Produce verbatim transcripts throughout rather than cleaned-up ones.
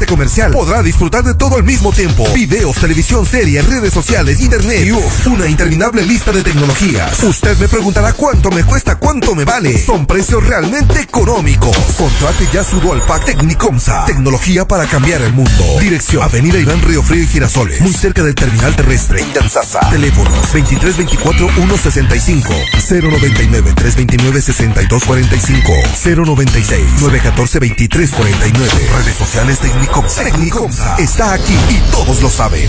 corte comercial. Podrá disfrutar de todo al mismo tiempo. Videos, televisión, series, redes sociales, internet y uf, una interminable lista de tecnologías. Usted me preguntará cuánto me cuesta, cuánto me vale. Son precios realmente económicos. Contrate ya su Dual Pack Tecnicomsa. Tecnología para cambiar el mundo. Dirección: Avenida Iván Río Frío y Girasoles, muy cerca del terminal terrestre Itanzasa. Teléfonos: veintitrés veinticuatro uno sesenta y cinco, cero noventa y nueve tres veintinueve sesenta y dos cuarenta y cinco, cero noventa y seis nueve catorce veintitrés cuarenta y nueve. Redes sociales Tecnicomsa. Tecnicomsa está aquí y todos lo saben.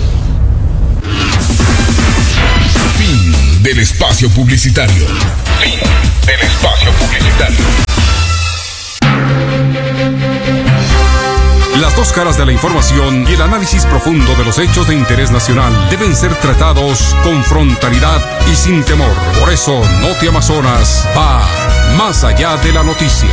Fin del espacio publicitario. Fin del espacio publicitario. Las dos caras de la información y el análisis profundo de los hechos de interés nacional deben ser tratados con frontalidad y sin temor. Por eso, Noti Amazonas va más allá de la noticia.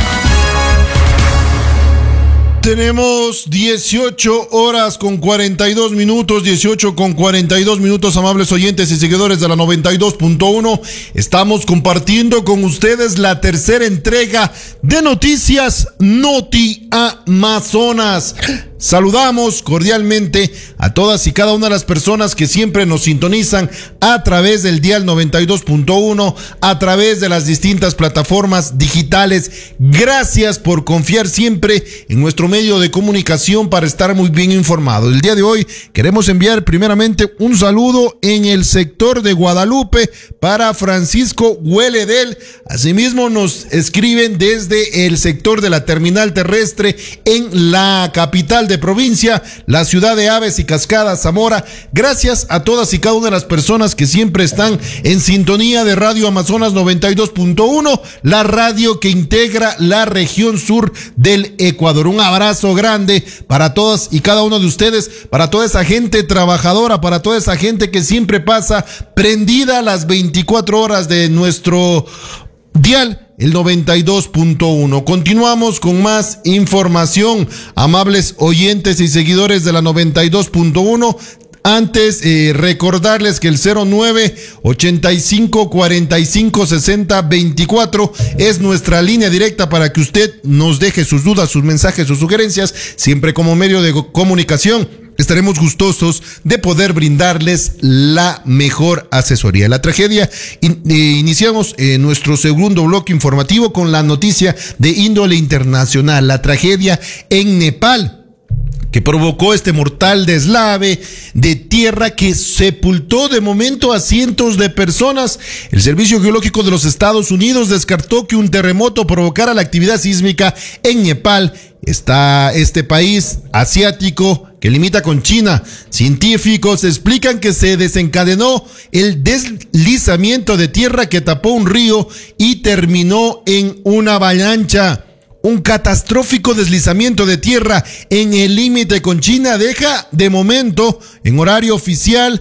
Tenemos dieciocho horas con cuarenta y dos minutos, dieciocho con cuarenta y dos minutos, amables oyentes y seguidores de la noventa y dos punto uno. Estamos compartiendo con ustedes la tercera entrega de Noticias Noti Amazonas. Saludamos cordialmente a todas y cada una de las personas que siempre nos sintonizan a través del dial noventa y dos punto uno, a través de las distintas plataformas digitales. Gracias por confiar siempre en nuestro medio de comunicación para estar muy bien informados. El día de hoy queremos enviar primeramente un saludo en el sector de Guadalupe para Francisco Hueledel. Asimismo nos escriben desde el sector de la terminal terrestre en la capital de provincia, la ciudad de Aves y Cascadas, Zamora. Gracias a todas y cada una de las personas que siempre están en sintonía de Radio Amazonas noventa y dos punto uno, la radio que integra la región sur del Ecuador. Un abrazo grande para todas y cada uno de ustedes, para toda esa gente trabajadora, para toda esa gente que siempre pasa prendida las veinticuatro horas de nuestro dial, el noventa y dos punto uno. Continuamos con más información, amables oyentes y seguidores de la noventa y dos punto uno. Antes, eh, recordarles que el cero nueve ochenta y cinco cuarenta y cinco sesenta veinticuatro es nuestra línea directa para que usted nos deje sus dudas, sus mensajes, sus sugerencias, siempre como medio de comunicación. Estaremos gustosos de poder brindarles la mejor asesoría. La tragedia, in, eh, iniciamos eh, nuestro segundo bloque informativo con la noticia de índole internacional, la tragedia en Nepal, que provocó este mortal deslave de tierra que sepultó de momento a cientos de personas. El Servicio Geológico de los Estados Unidos descartó que un terremoto provocara la actividad sísmica en Nepal. Está este país asiático que limita con China. Científicos explican que se desencadenó el deslizamiento de tierra que tapó un río y terminó en una avalancha. Un catastrófico deslizamiento de tierra en el límite con China deja, de momento, en horario oficial,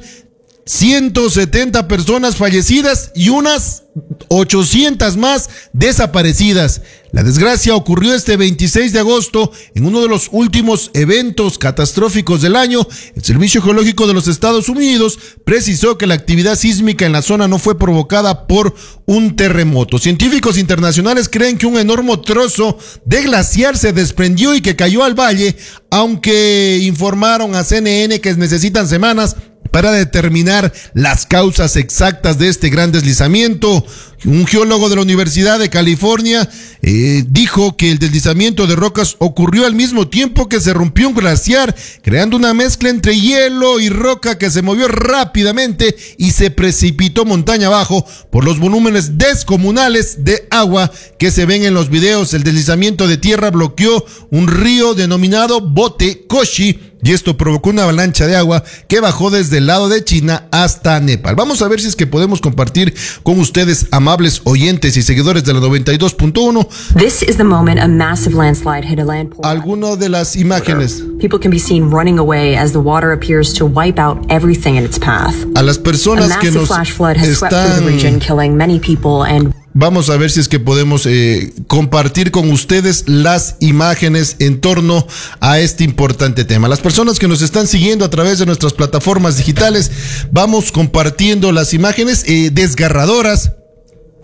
ciento setenta personas fallecidas y unas ochocientas más desaparecidas. La desgracia ocurrió este veintiséis de agosto en uno de los últimos eventos catastróficos del año. El Servicio Geológico de los Estados Unidos precisó que la actividad sísmica en la zona no fue provocada por un terremoto. Científicos internacionales creen que un enorme trozo de glaciar se desprendió y que cayó al valle, aunque informaron a C N N que necesitan semanas para determinar las causas exactas de este gran deslizamiento. Un geólogo de la Universidad de California eh, dijo que el deslizamiento de rocas ocurrió al mismo tiempo que se rompió un glaciar, creando una mezcla entre hielo y roca que se movió rápidamente y se precipitó montaña abajo por los volúmenes descomunales de agua que se ven en los videos. El deslizamiento de tierra bloqueó un río denominado Bote Koshi, y esto provocó una avalancha de agua que bajó desde el lado de China hasta Nepal. Vamos a ver si es que podemos compartir con ustedes, amables oyentes y seguidores de la noventa y dos punto uno, This is the moment a massive landslide hit a land pool. algunas de las imágenes. People can be seen running away as the water appears to wipe out everything in its path. A las personas A que massive nos flash flood has swept through the region, están... killing many people and Vamos a ver si es que podemos eh, compartir con ustedes las imágenes en torno a este importante tema. Las personas que nos están siguiendo a través de nuestras plataformas digitales, vamos compartiendo las imágenes eh, desgarradoras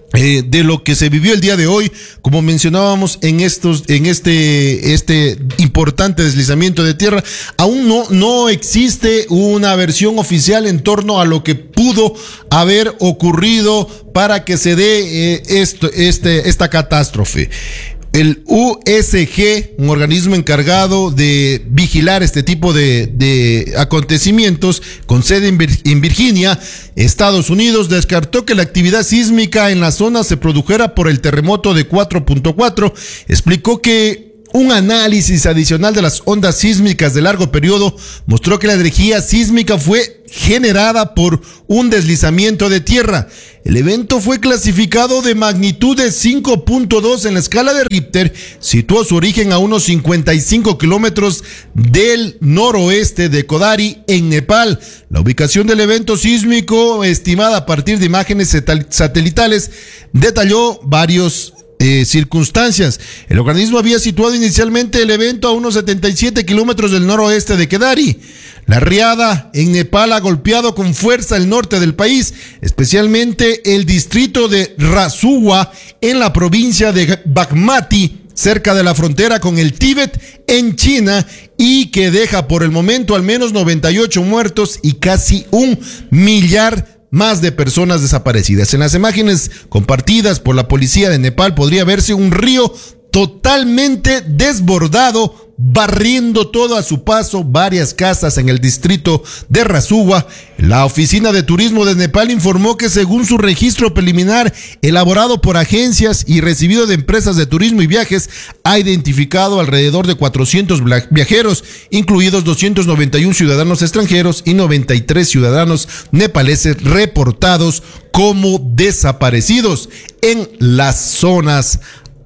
Eh, de lo que se vivió el día de hoy, como mencionábamos en estos, en este, este importante deslizamiento de tierra. Aún no, no existe una versión oficial en torno a lo que pudo haber ocurrido para que se dé eh, esto, este, esta catástrofe. El U S G, un organismo encargado de vigilar este tipo de, de acontecimientos con sede en, Vir- en Virginia, Estados Unidos, descartó que la actividad sísmica en la zona se produjera por el terremoto de cuatro punto cuatro. Explicó que un análisis adicional de las ondas sísmicas de largo periodo mostró que la energía sísmica fue generada por un deslizamiento de tierra. El evento fue clasificado de magnitud de cinco punto dos en la escala de Richter, situó su origen a unos cincuenta y cinco kilómetros del noroeste de Kodari, en Nepal. La ubicación del evento sísmico, estimada a partir de imágenes satelitales, detalló varios Eh, circunstancias. El organismo había situado inicialmente el evento a unos setenta y siete kilómetros del noroeste de Kedari. La riada en Nepal ha golpeado con fuerza el norte del país, especialmente el distrito de Rasuwa en la provincia de Bagmati, cerca de la frontera con el Tíbet en China, y que deja por el momento al menos noventa y ocho muertos y casi un millar más de personas desaparecidas. En las imágenes compartidas por la policía de Nepal podría verse un río totalmente desbordado, barriendo todo a su paso varias casas en el distrito de Rasuwa. La oficina de turismo de Nepal informó que según su registro preliminar elaborado por agencias y recibido de empresas de turismo y viajes, ha identificado alrededor de cuatrocientos viajeros, incluidos doscientos noventa y uno ciudadanos extranjeros y noventa y tres ciudadanos nepaleses reportados como desaparecidos en las zonas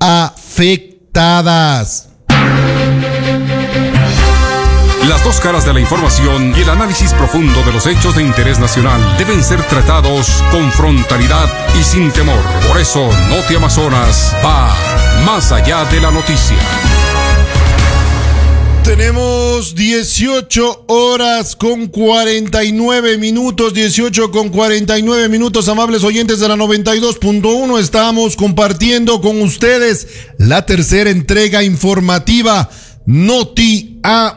afectadas. Las dos caras de la información y el análisis profundo de los hechos de interés nacional deben ser tratados con frontalidad y sin temor. Por eso, Noti Amazonas va más allá de la noticia. Tenemos dieciocho horas con cuarenta y nueve minutos, dieciocho con cuarenta y nueve minutos, amables oyentes de la noventa y dos punto uno. Estamos compartiendo con ustedes la tercera entrega informativa Noti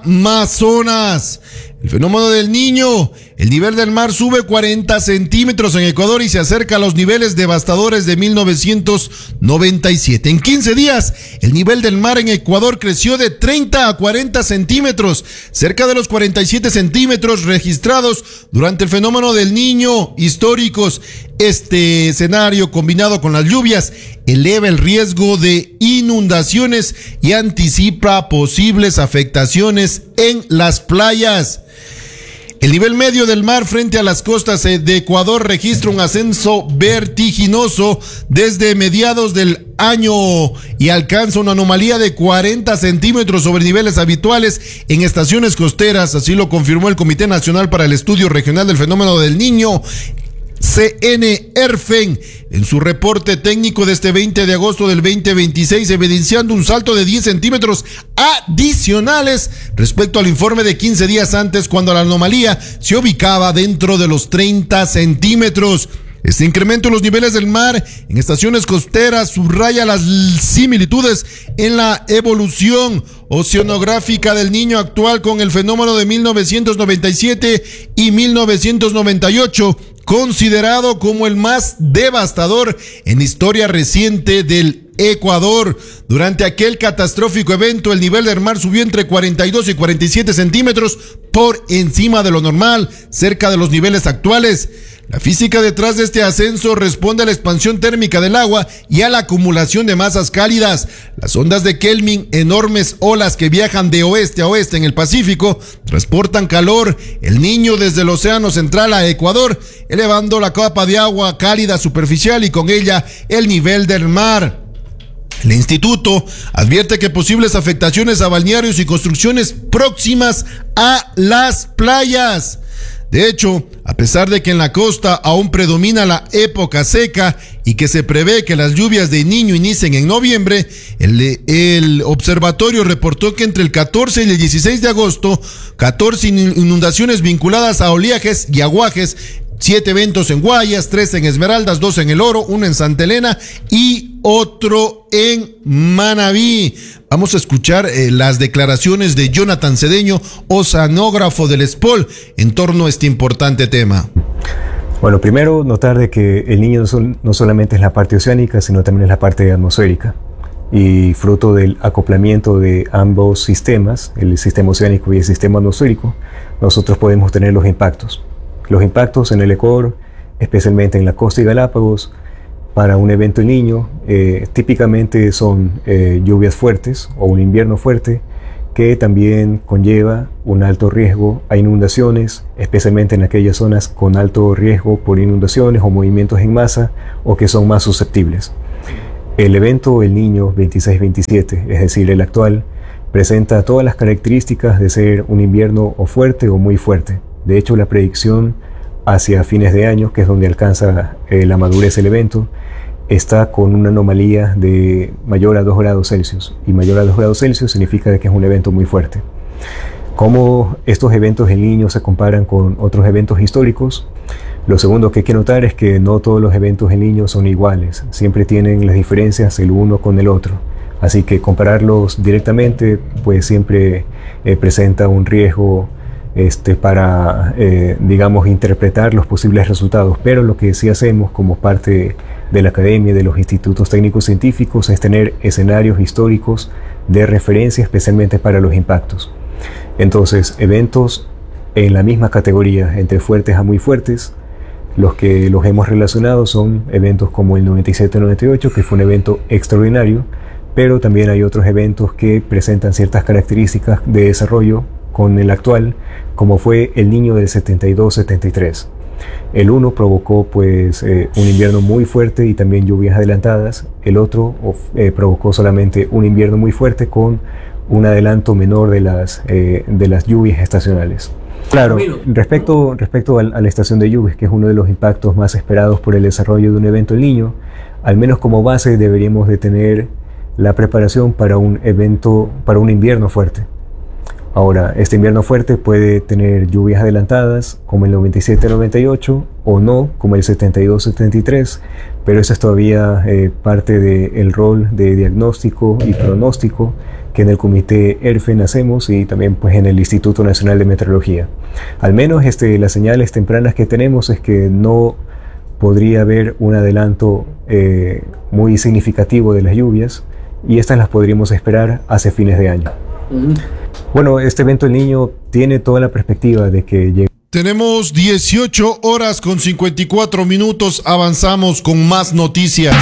Amazonas. El fenómeno del Niño. El nivel del mar sube cuarenta centímetros en Ecuador y se acerca a los niveles devastadores de mil novecientos noventa y siete. En quince días, el nivel del mar en Ecuador creció de treinta a cuarenta centímetros, cerca de los cuarenta y siete centímetros registrados durante el fenómeno del Niño históricos. Este escenario, combinado con las lluvias, eleva el riesgo de inundaciones y anticipa posibles afectaciones en las playas. El nivel medio del mar frente a las costas de Ecuador registra un ascenso vertiginoso desde mediados del año y alcanza una anomalía de cuarenta centímetros sobre niveles habituales en estaciones costeras. Así lo confirmó el Comité Nacional para el Estudio Regional del Fenómeno del Niño, C N E R F E N, en su reporte técnico de este veinte de agosto del veinte veintiséis, evidenciando un salto de diez centímetros adicionales respecto al informe de quince días antes, cuando la anomalía se ubicaba dentro de los treinta centímetros. Este incremento en los niveles del mar en estaciones costeras subraya las similitudes en la evolución oceanográfica del Niño actual con el fenómeno de mil novecientos noventa y siete y mil novecientos noventa y ocho, considerado como el más devastador en historia reciente del Ecuador. Durante aquel catastrófico evento, el nivel del mar subió entre cuarenta y dos y cuarenta y siete centímetros por encima de lo normal, cerca de los niveles actuales. La física detrás de este ascenso responde a la expansión térmica del agua y a la acumulación de masas cálidas. Las ondas de Kelvin, enormes olas que viajan de oeste a oeste en el Pacífico, transportan calor, el Niño desde el océano central a Ecuador, elevando la capa de agua cálida superficial y con ella el nivel del mar. El instituto advierte que posibles afectaciones a balnearios y construcciones próximas a las playas. De hecho, a pesar de que en la costa aún predomina la época seca y que se prevé que las lluvias de Niño inicien en noviembre, el, el observatorio reportó que entre el catorce y el dieciséis de agosto, catorce inundaciones vinculadas a oleajes y aguajes Siete eventos en Guayas, tres en Esmeraldas, dos en El Oro, uno en Santa Elena y otro en Manabí. Vamos a escuchar eh, las declaraciones de Jonathan Cedeño, oceanógrafo del S P O L, en torno a este importante tema. Bueno, primero notar de que el niño no, sol, no solamente es la parte oceánica, sino también es la parte atmosférica. Y fruto del acoplamiento de ambos sistemas, el sistema oceánico y el sistema atmosférico, nosotros podemos tener los impactos. Los impactos en el Ecuador, especialmente en la costa y Galápagos, para un evento El Niño, eh, típicamente son eh, lluvias fuertes o un invierno fuerte, que también conlleva un alto riesgo a inundaciones, especialmente en aquellas zonas con alto riesgo por inundaciones o movimientos en masa o que son más susceptibles. El evento El Niño veintiséis veintisiete, es decir, el actual, presenta todas las características de ser un invierno o fuerte o muy fuerte. De hecho, la predicción hacia fines de año, que es donde alcanza eh, la madurez el evento, está con una anomalía de mayor a dos grados Celsius. Y mayor a dos grados Celsius significa que es un evento muy fuerte. ¿Cómo estos eventos El Niño se comparan con otros eventos históricos? Lo segundo que hay que notar es que no todos los eventos El Niño son iguales. Siempre tienen las diferencias el uno con el otro. Así que compararlos directamente pues siempre eh, presenta un riesgo Este, para, eh, digamos, interpretar los posibles resultados. Pero lo que sí hacemos como parte de la academia y de los institutos técnicos científicos es tener escenarios históricos de referencia, especialmente para los impactos. Entonces, eventos en la misma categoría, entre fuertes a muy fuertes, los que los hemos relacionado son eventos como el noventa y siete noventa y ocho, que fue un evento extraordinario, pero también hay otros eventos que presentan ciertas características de desarrollo con el actual, como fue El Niño del setenta y dos setenta y tres. El uno provocó pues eh, un invierno muy fuerte y también lluvias adelantadas. El otro eh, provocó solamente un invierno muy fuerte con un adelanto menor de las, eh, de las lluvias estacionales. Claro, respecto, respecto a, a la estación de lluvias, que es uno de los impactos más esperados por el desarrollo de un evento El Niño, al menos como base deberíamos de tener la preparación para un evento, para un invierno fuerte. Ahora, este invierno fuerte puede tener lluvias adelantadas, como el noventa y siete noventa y ocho, o no, como el setenta y dos setenta y tres, pero eso es todavía eh, parte del rol de diagnóstico y pronóstico que en el Comité ERFEN hacemos y también pues en el Instituto Nacional de Meteorología. Al menos este, las señales tempranas que tenemos es que no podría haber un adelanto eh, muy significativo de las lluvias, y estas las podríamos esperar hacia fines de año. Uh-huh. Bueno, este evento El Niño tiene toda la perspectiva de que llegue. Tenemos dieciocho horas con cincuenta y cuatro minutos, avanzamos con más noticias.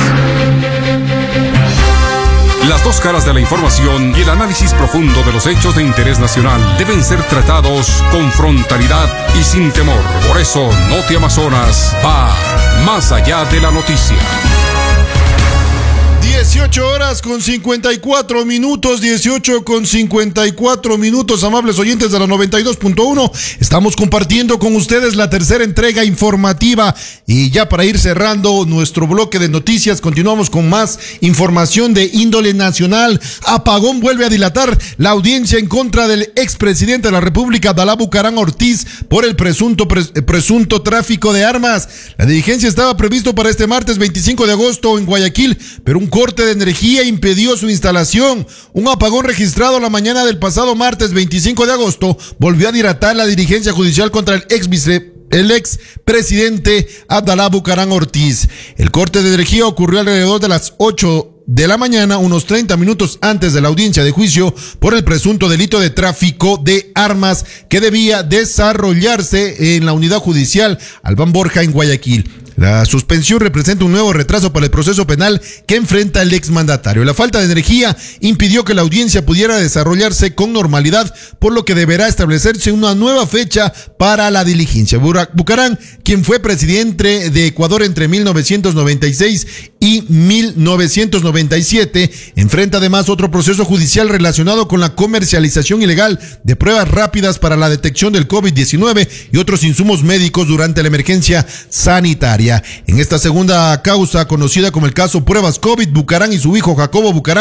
Las dos caras de la información y el análisis profundo de los hechos de interés nacional deben ser tratados con frontalidad y sin temor. Por eso, Noti Amazonas va más allá de la noticia. dieciocho horas con cincuenta y cuatro minutos, dieciocho con cincuenta y cuatro minutos, amables oyentes de la noventa y dos punto uno. Estamos compartiendo con ustedes la tercera entrega informativa y ya para ir cerrando nuestro bloque de noticias, continuamos con más información de índole nacional. Apagón vuelve a dilatar la audiencia en contra del expresidente de la República, Abdalá Bucaram Ortiz, por el presunto, pres, presunto tráfico de armas. La diligencia estaba previsto para este martes veinticinco de agosto en Guayaquil, pero un corte de energía impidió su instalación. Un apagón registrado la mañana del pasado martes veinticinco de agosto volvió a dilatar la diligencia judicial contra el ex vice el ex presidente Abdalá Bucaram Ortiz. El corte de energía ocurrió alrededor de las ocho de la mañana, unos treinta minutos antes de la audiencia de juicio por el presunto delito de tráfico de armas que debía desarrollarse en la unidad judicial Albán Borja en Guayaquil. La suspensión representa un nuevo retraso para el proceso penal que enfrenta el exmandatario. La falta de energía impidió que la audiencia pudiera desarrollarse con normalidad, por lo que deberá establecerse una nueva fecha para la diligencia. Bucaram, quien fue presidente de Ecuador entre mil novecientos noventa y seis y mil novecientos noventa y siete, enfrenta además otro proceso judicial relacionado con la comercialización ilegal de pruebas rápidas para la detección del COVID diecinueve y otros insumos médicos durante la emergencia sanitaria. En esta segunda causa, conocida como el caso Pruebas COVID, Bucaram y su hijo Jacobo Bucaram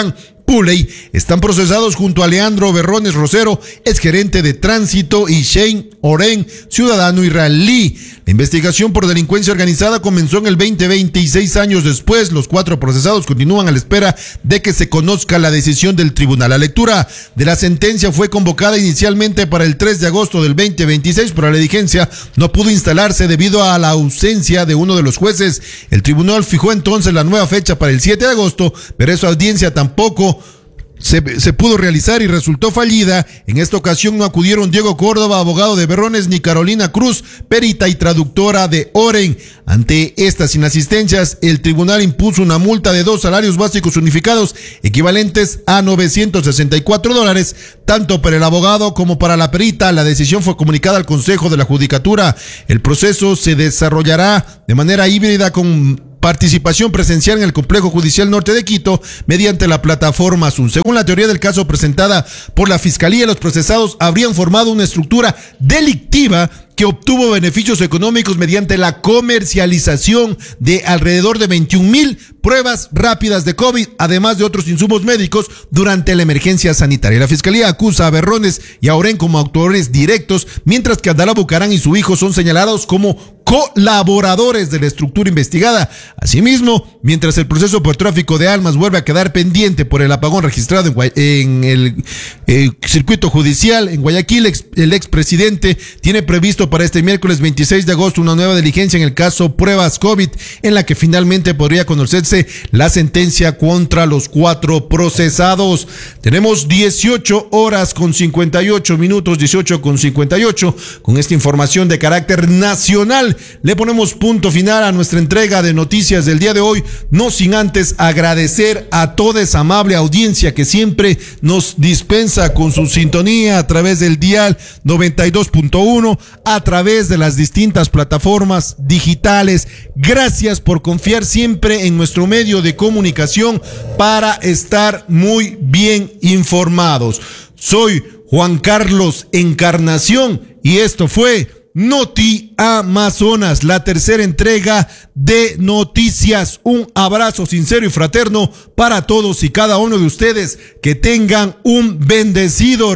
Pulley están procesados junto a Leandro Berrones Rosero, exgerente de tránsito, y Shane Oren, ciudadano israelí. La investigación por delincuencia organizada comenzó en el veinte veinte y seis años después. Los cuatro procesados continúan a la espera de que se conozca la decisión del tribunal. La lectura de la sentencia fue convocada inicialmente para el tres de agosto del veinte veintiséis, pero la diligencia no pudo instalarse debido a la ausencia de uno de los jueces. El tribunal fijó entonces la nueva fecha para el siete de agosto, pero esa audiencia tampoco Se, se pudo realizar y resultó fallida. En esta ocasión no acudieron Diego Córdoba, abogado de Berrones, ni Carolina Cruz, perita y traductora de Oren. Ante estas inasistencias, el tribunal impuso una multa de dos salarios básicos unificados, equivalentes a novecientos sesenta y cuatro dólares, tanto para el abogado como para la perita. La decisión fue comunicada al Consejo de la Judicatura. El proceso se desarrollará de manera híbrida con participación presencial en el Complejo Judicial Norte de Quito mediante la plataforma Zoom. Según la teoría del caso presentada por la Fiscalía, los procesados habrían formado una estructura delictiva que obtuvo beneficios económicos mediante la comercialización de alrededor de veintiún mil pruebas rápidas de COVID, además de otros insumos médicos durante la emergencia sanitaria. La Fiscalía acusa a Berrones y a Oren como autores directos, mientras que Abdalá Bucarán y su hijo son señalados como colaboradores de la estructura investigada. Asimismo, mientras el proceso por tráfico de armas vuelve a quedar pendiente por el apagón registrado en, Guay- en el eh, circuito judicial en Guayaquil, ex- el expresidente tiene previsto para este miércoles veintiséis de agosto una nueva diligencia en el caso Pruebas COVID, en la que finalmente podría conocerse la sentencia contra los cuatro procesados. Tenemos dieciocho horas con cincuenta y ocho minutos, dieciocho con cincuenta y ocho. Con esta información de carácter nacional, le ponemos punto final a nuestra entrega de noticias del día de hoy, no sin antes agradecer a toda esa amable audiencia que siempre nos dispensa con su sintonía a través del dial noventa y dos punto uno, a través de las distintas plataformas digitales. Gracias por confiar siempre en nuestro medio de comunicación para estar muy bien informados. Soy Juan Carlos Encarnación y esto fue Noti Amazonas, la tercera entrega de noticias. Un abrazo sincero y fraterno para todos y cada uno de ustedes. Que tengan un bendecido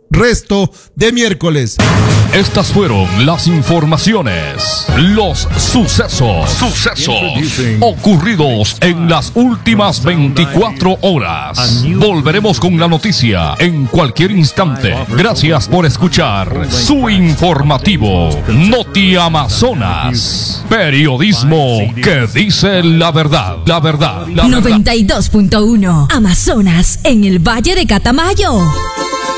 resto de miércoles. Estas fueron las informaciones, los sucesos, sucesos ocurridos en las últimas veinticuatro horas. Volveremos con la noticia en cualquier instante. Gracias por escuchar su informativo Noti Amazonas. Periodismo que dice la verdad, la verdad, la verdad. noventa y dos punto uno Amazonas en el Valle de Catamayo.